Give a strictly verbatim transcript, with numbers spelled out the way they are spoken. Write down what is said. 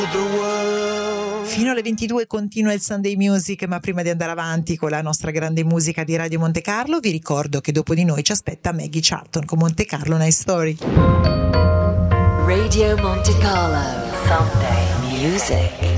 Fino alle ventidue continua il Sunday Music, ma prima di andare avanti con la nostra grande musica di Radio Monte Carlo vi ricordo che dopo di noi ci aspetta Maggie Charlton con Monte Carlo Night Story. Radio Monte Carlo Sunday Music.